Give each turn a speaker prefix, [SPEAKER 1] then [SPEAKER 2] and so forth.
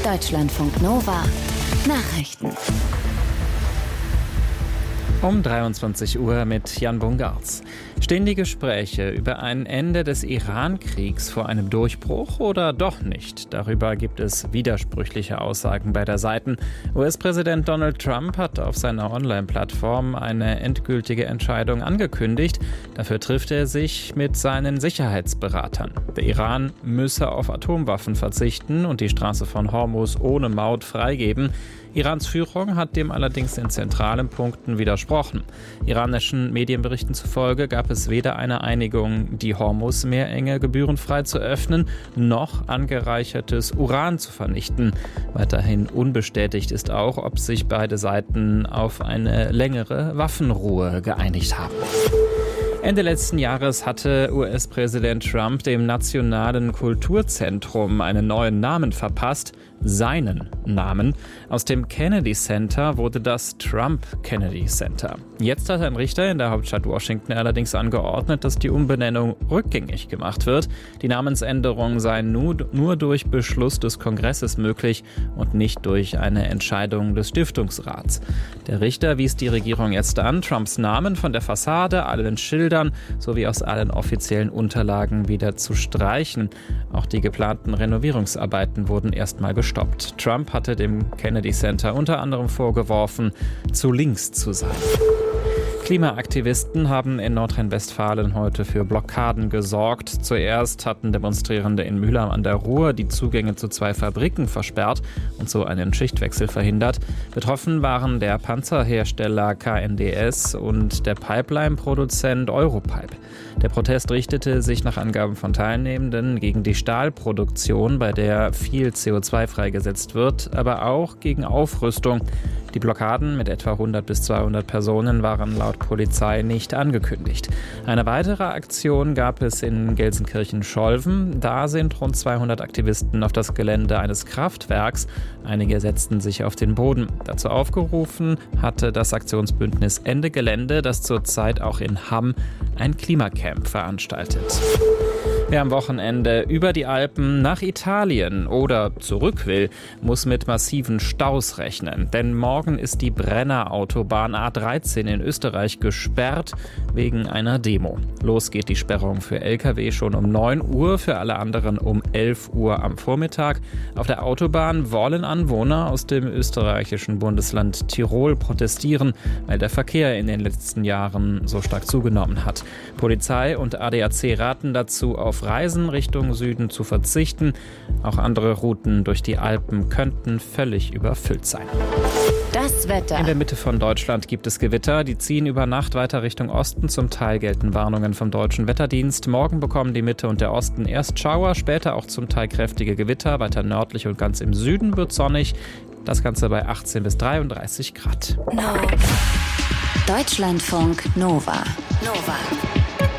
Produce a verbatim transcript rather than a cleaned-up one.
[SPEAKER 1] Deutschlandfunk Nova Nachrichten.
[SPEAKER 2] Um dreiundzwanzig Uhr mit Jan Bungartz. Stehen die Gespräche über ein Ende des Iran-Kriegs vor einem Durchbruch oder doch nicht? Darüber gibt es widersprüchliche Aussagen beider Seiten. U S-Präsident Donald Trump hat auf seiner Online-Plattform eine endgültige Entscheidung angekündigt. Dafür trifft er sich mit seinen Sicherheitsberatern. Der Iran müsse auf Atomwaffen verzichten und die Straße von Hormuz ohne Maut freigeben. Irans Führung hat dem allerdings in zentralen Punkten widersprochen. Iranischen Medienberichten zufolge gab es weder eine Einigung, die Hormuz-Meerenge gebührenfrei zu öffnen, noch angereichertes Uran zu vernichten. Weiterhin unbestätigt ist auch, ob sich beide Seiten auf eine längere Waffenruhe geeinigt haben. Ende letzten Jahres hatte U S-Präsident Trump dem Nationalen Kulturzentrum einen neuen Namen verpasst, seinen Namen. Aus dem Kennedy Center wurde das Trump Kennedy Center. Jetzt hat ein Richter in der Hauptstadt Washington allerdings angeordnet, dass die Umbenennung rückgängig gemacht wird. Die Namensänderung sei nur, nur durch Beschluss des Kongresses möglich und nicht durch eine Entscheidung des Stiftungsrats. Der Richter wies die Regierung jetzt an, Trumps Namen von der Fassade, allen Schildern sowie aus allen offiziellen Unterlagen wieder zu streichen. Auch die geplanten Renovierungsarbeiten wurden erstmal gestoppt. Trump hatte dem Kennedy Center unter anderem vorgeworfen, zu links zu sein. Klimaaktivisten haben in Nordrhein-Westfalen heute für Blockaden gesorgt. Zuerst hatten Demonstrierende in Mülheim an der Ruhr die Zugänge zu zwei Fabriken versperrt und so einen Schichtwechsel verhindert. Betroffen waren der Panzerhersteller K N D S und der Pipeline-Produzent Europipe. Der Protest richtete sich nach Angaben von Teilnehmenden gegen die Stahlproduktion, bei der viel C O zwei freigesetzt wird, aber auch gegen Aufrüstung. Die Blockaden mit etwa hundert bis zweihundert Personen waren laut Polizei nicht angekündigt. Eine weitere Aktion gab es in Gelsenkirchen-Scholven. Da sind rund zweihundert Aktivisten auf das Gelände eines Kraftwerks. Einige setzten sich auf den Boden. Dazu aufgerufen hatte das Aktionsbündnis Ende Gelände, das zurzeit auch in Hamm ein Klimacamp veranstaltet. Wer am Wochenende über die Alpen nach Italien oder zurück will, muss mit massiven Staus rechnen. Denn morgen ist die Brenner-Autobahn A dreizehn in Österreich gesperrt wegen einer Demo. Los geht die Sperrung für L K W schon um neun Uhr, für alle anderen um elf Uhr am Vormittag. Auf der Autobahn wollen Anwohner aus dem österreichischen Bundesland Tirol protestieren, weil der Verkehr in den letzten Jahren so stark zugenommen hat. Polizei und A D A C raten dazu, auf Reisen Richtung Süden zu verzichten. Auch andere Routen durch die Alpen könnten völlig überfüllt sein.
[SPEAKER 1] Das Wetter.
[SPEAKER 2] In der Mitte von Deutschland gibt es Gewitter. Die ziehen über Nacht weiter Richtung Osten. Zum Teil gelten Warnungen vom Deutschen Wetterdienst. Morgen bekommen die Mitte und der Osten erst Schauer, später auch zum Teil kräftige Gewitter. Weiter nördlich und ganz im Süden wird sonnig. Das Ganze bei achtzehn bis dreiunddreißig Grad.
[SPEAKER 1] No. Deutschlandfunk Nova. Nova.